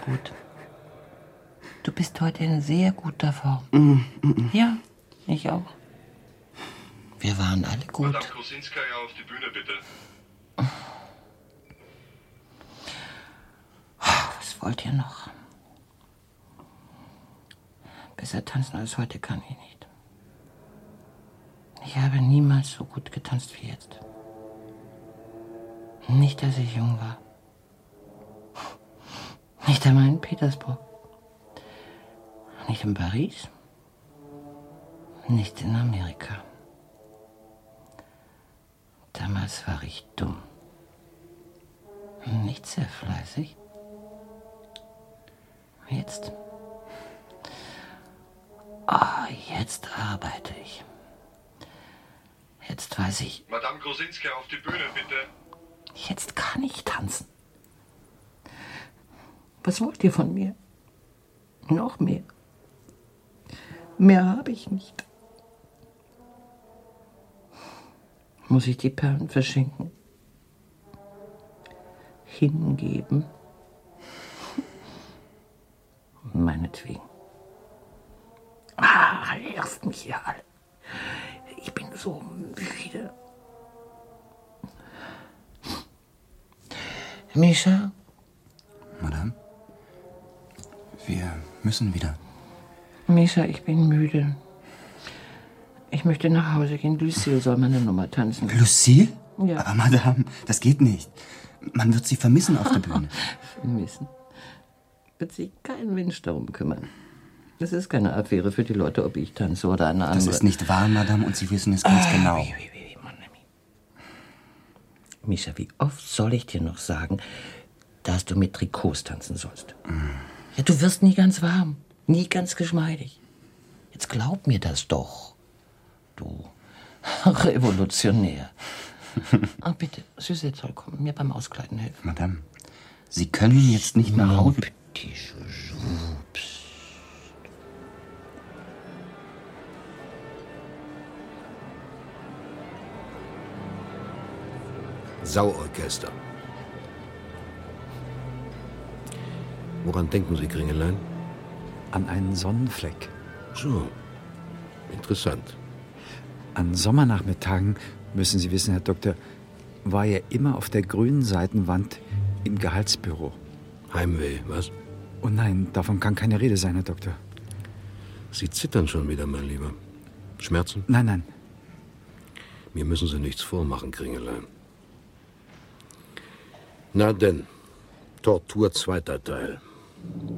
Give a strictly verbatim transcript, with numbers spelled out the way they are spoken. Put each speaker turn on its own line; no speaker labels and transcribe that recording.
gut. Du bist heute in sehr guter Form.
Mm, mm.
Ja, ich auch. Wir waren alle gut.
Madame Krosinskaja, auf die Bühne, bitte.
Was wollt ihr noch? Besser tanzen als heute kann ich nicht. Ich habe niemals so gut getanzt wie jetzt. Nicht, als ich jung war. Nicht einmal in Petersburg. Nicht in Paris. Nicht in Amerika. Damals war ich dumm. Nicht sehr fleißig. Jetzt? Ah, jetzt arbeite ich. Jetzt weiß ich.
Madame Krosinskaja, auf die Bühne, bitte.
Jetzt kann ich tanzen. Was wollt ihr von mir? Noch mehr? Mehr habe ich nicht. Muss ich die Perlen verschenken? Hingeben? Meinetwegen. Ah, lasst mich hier alle. Ich bin so müde. Mischa?
Madame? Wir müssen wieder.
Mischa, ich bin müde. Ich möchte nach Hause gehen. Lucille soll meine Nummer tanzen.
Lucille?
Ja.
Aber Madame, das geht nicht. Man wird sie vermissen auf der Bühne.
Vermissen? Wird sich kein Mensch darum kümmern. Es ist keine Affäre für die Leute, ob ich tanze oder eine andere.
Das ist nicht wahr, Madame, und Sie wissen es ganz
ah,
genau.
Oui, oui, oui, mon ami. Mischa, wie oft soll ich dir noch sagen, dass du mit Trikots tanzen sollst? Mm. Ja, du wirst nie ganz warm, nie ganz geschmeidig. Jetzt glaub mir das doch, du Revolutionär. Ah, bitte, Suzette soll kommen, mir beim Auskleiden helfen.
Madame, Sie können jetzt nicht nach Hause.
Petit Chouchou, psst.
Sauorchester. Woran denken Sie, Kringelein?
An einen Sonnenfleck.
So, interessant.
An Sommernachmittagen, müssen Sie wissen, Herr Doktor, war er immer auf der grünen Seitenwand im Gehaltsbüro.
Heimweh, was?
Oh nein, davon kann keine Rede sein, Herr Doktor.
Sie zittern schon wieder, mein Lieber. Schmerzen?
Nein, nein.
Mir müssen Sie nichts vormachen, Kringelein. Na denn, Tortur zweiter Teil.